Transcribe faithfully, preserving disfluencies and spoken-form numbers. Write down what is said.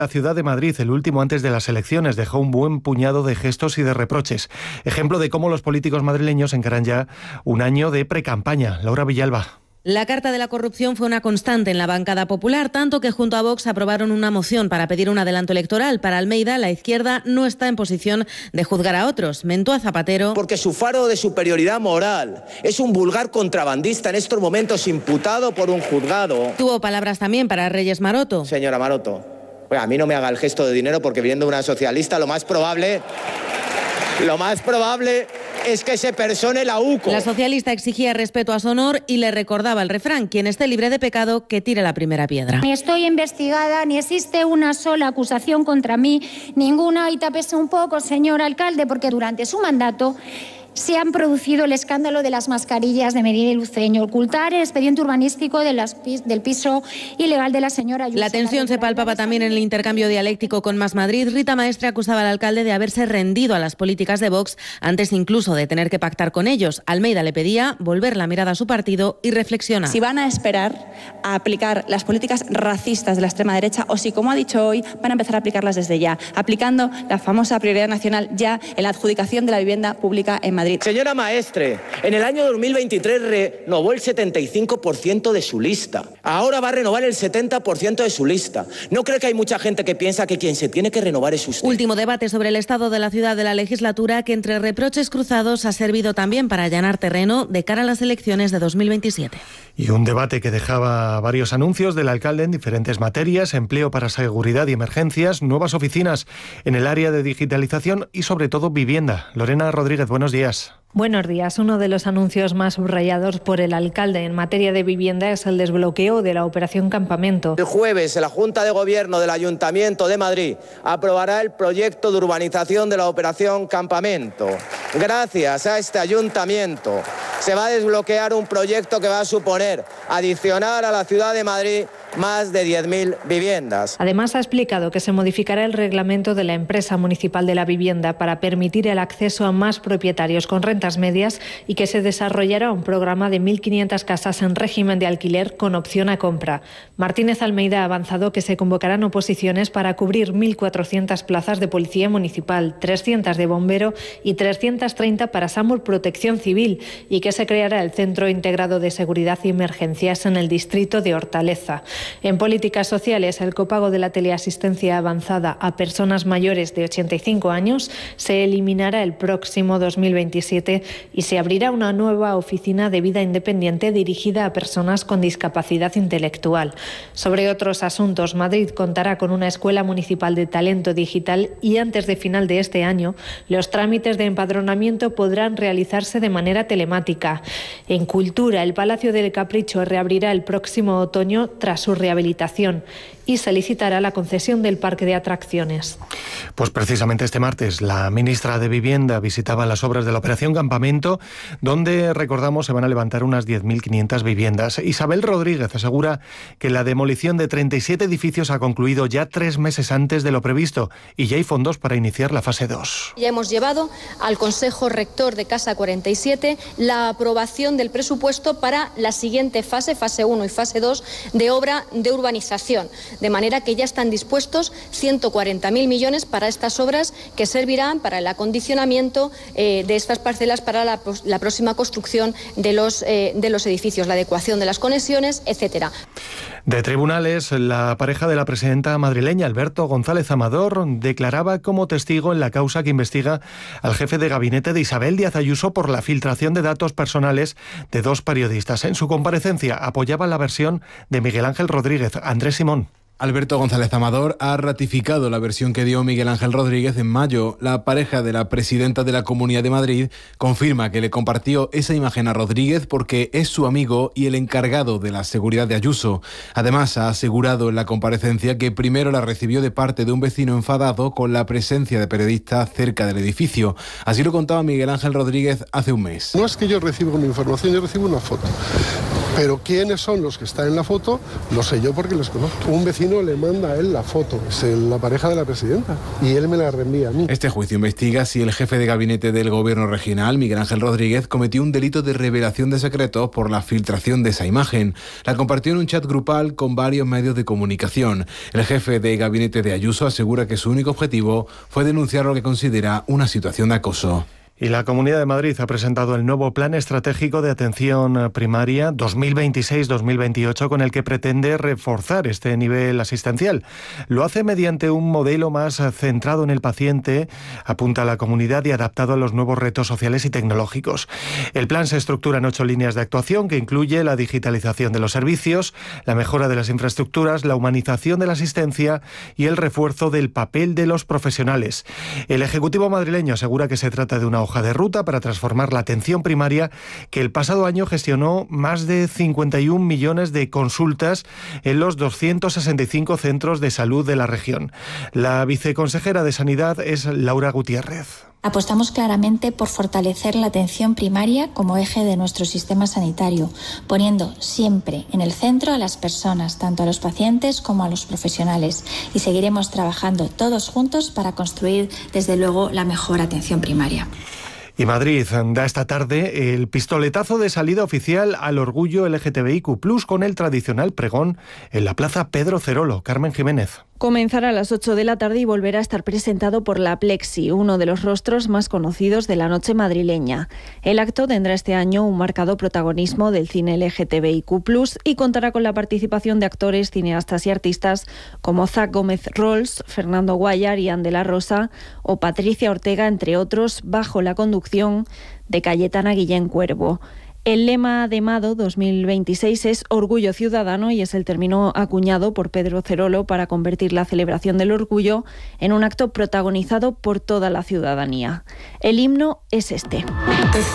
La ciudad de Madrid, el último antes de las elecciones, dejó un buen puñado de gestos y de reproches. Ejemplo de cómo los políticos madrileños encaran ya un año de precampaña. Laura Villalba. La carta de la corrupción fue una constante en la bancada popular, tanto que junto a Vox aprobaron una moción para pedir un adelanto electoral. Para Almeida, la izquierda no está en posición de juzgar a otros. Mentó a Zapatero. Porque su faro de superioridad moral es un vulgar contrabandista en estos momentos imputado por un juzgado. Tuvo palabras también para Reyes Maroto. Señora Maroto, pues a mí no me haga el gesto de dinero porque viniendo de una socialista lo más probable, lo más probable... es que se persone la U C O. La socialista exigía respeto a su honor y le recordaba el refrán: quien esté libre de pecado, que tire la primera piedra. Ni estoy investigada, ni existe una sola acusación contra mí, ninguna, y tápese un poco, señor alcalde, porque durante su mandato se han producido el escándalo de las mascarillas de Medina y Luceño, ocultar el expediente urbanístico de las, del piso ilegal de la señora Ayuso. La tensión se palpaba también en el intercambio dialéctico con Más Madrid. Rita Maestre acusaba al alcalde de haberse rendido a las políticas de Vox antes incluso de tener que pactar con ellos. Almeida le pedía volver la mirada a su partido y reflexionar. Si van a esperar a aplicar las políticas racistas de la extrema derecha o si, como ha dicho hoy, van a empezar a aplicarlas desde ya, aplicando la famosa prioridad nacional ya en la adjudicación de la vivienda pública en Madrid. Madrid. Señora Maestre, en el año dos mil veintitrés renovó el setenta y cinco por ciento de su lista. Ahora va a renovar el setenta por ciento de su lista. ¿No cree que hay mucha gente que piensa que quien se tiene que renovar es usted? Último debate sobre el estado de la ciudad de la legislatura, que entre reproches cruzados ha servido también para allanar terreno de cara a las elecciones de dos mil veintisiete. Y un debate que dejaba varios anuncios del alcalde en diferentes materias: empleo para seguridad y emergencias, nuevas oficinas en el área de digitalización y sobre todo vivienda. Lorena Rodríguez, buenos días. Buenos días. Uno de los anuncios más subrayados por el alcalde en materia de vivienda es el desbloqueo de la Operación Campamento. El jueves, la Junta de Gobierno del Ayuntamiento de Madrid aprobará el proyecto de urbanización de la Operación Campamento. Gracias a este ayuntamiento se va a desbloquear un proyecto que va a suponer adicionar a la ciudad de Madrid más de diez mil viviendas. Además, ha explicado que se modificará el reglamento de la empresa municipal de la vivienda para permitir el acceso a más propietarios con rentas medias y que se desarrollará un programa de mil quinientas casas en régimen de alquiler con opción a compra. Martínez Almeida ha avanzado que se convocarán oposiciones para cubrir mil cuatrocientas plazas de policía municipal, trescientas de bombero y trescientas treinta para SAMUR Protección Civil, y que se creará el Centro Integrado de Seguridad y Emergencias en el distrito de Hortaleza. En políticas sociales, el copago de la teleasistencia avanzada a personas mayores de ochenta y cinco años se eliminará el próximo dos mil veintisiete y se abrirá una nueva oficina de vida independiente dirigida a personas con discapacidad intelectual. Sobre otros asuntos, Madrid contará con una escuela municipal de talento digital y antes de final de este año los trámites de empadronamiento podrán realizarse de manera telemática. En cultura, el Palacio del Capricho reabrirá el próximo otoño tras su rehabilitación y se licitará la concesión del parque de atracciones. Pues precisamente este martes la ministra de Vivienda visitaba las obras de la Operación Campamento, donde, recordamos, se van a levantar unas diez mil quinientas viviendas. Isabel Rodríguez asegura que la demolición de treinta y siete edificios ha concluido ya tres meses antes de lo previsto y ya hay fondos para iniciar la fase dos. Ya hemos llevado al Consejo Rector de Casa cuarenta y siete la aprobación del presupuesto para la siguiente fase, fase uno y fase dos, de obra de urbanización. De manera que ya están dispuestos ciento cuarenta mil millones para estas obras que servirán para el acondicionamiento eh, de estas parcelas para la, la próxima construcción de los, eh, de los edificios, la adecuación de las conexiones, etcétera. De tribunales, la pareja de la presidenta madrileña, Alberto González Amador, declaraba como testigo en la causa que investiga al jefe de gabinete de Isabel Díaz Ayuso por la filtración de datos personales de dos periodistas. En su comparecencia apoyaba la versión de Miguel Ángel Rodríguez. Andrés Simón. Alberto González Amador ha ratificado la versión que dio Miguel Ángel Rodríguez en mayo. La pareja de la presidenta de la Comunidad de Madrid confirma que le compartió esa imagen a Rodríguez porque es su amigo y el encargado de la seguridad de Ayuso. Además, ha asegurado en la comparecencia que primero la recibió de parte de un vecino enfadado con la presencia de periodistas cerca del edificio. Así lo contaba Miguel Ángel Rodríguez hace un mes. No es que yo reciba una información, yo recibo una foto. Pero quiénes son los que están en la foto, lo sé yo porque les conozco. Un vecino le manda a él la foto, es la pareja de la presidenta, y él me la reenvía a mí. Este juicio investiga si el jefe de gabinete del gobierno regional, Miguel Ángel Rodríguez, cometió un delito de revelación de secretos por la filtración de esa imagen. La compartió en un chat grupal con varios medios de comunicación. El jefe de gabinete de Ayuso asegura que su único objetivo fue denunciar lo que considera una situación de acoso. Y la Comunidad de Madrid ha presentado el nuevo Plan Estratégico de Atención Primaria dos mil veintiséis dos mil veintiocho, con el que pretende reforzar este nivel asistencial. Lo hace mediante un modelo más centrado en el paciente, apunta a la comunidad, y adaptado a los nuevos retos sociales y tecnológicos. El plan se estructura en ocho líneas de actuación, que incluye la digitalización de los servicios, la mejora de las infraestructuras, la humanización de la asistencia y el refuerzo del papel de los profesionales. El Ejecutivo madrileño asegura que se trata de una hoja de ruta para transformar la atención primaria, que el pasado año gestionó más de cincuenta y un millones de consultas en los doscientos sesenta y cinco centros de salud de la región. La viceconsejera de Sanidad es Laura Gutiérrez. Apostamos claramente por fortalecer la atención primaria como eje de nuestro sistema sanitario, poniendo siempre en el centro a las personas, tanto a los pacientes como a los profesionales, y seguiremos trabajando todos juntos para construir, desde luego, la mejor atención primaria. Y Madrid da esta tarde el pistoletazo de salida oficial al orgullo L G T B I Q plus, con el tradicional pregón en la Plaza Pedro Cerolo. Carmen Jiménez. Comenzará a las ocho de la tarde y volverá a estar presentado por La Plexi, uno de los rostros más conocidos de la noche madrileña. El acto tendrá este año un marcado protagonismo del cine L G T B I Q plus, y contará con la participación de actores, cineastas y artistas como Zach Gómez Rolls, Fernando Guayar, Ian de la Rosa o Patricia Ortega, entre otros, bajo la conducción de Cayetana Guillén Cuervo. El lema de Mado dos mil veintiséis es Orgullo Ciudadano, y es el término acuñado por Pedro Cerolo para convertir la celebración del orgullo en un acto protagonizado por toda la ciudadanía. El himno es este.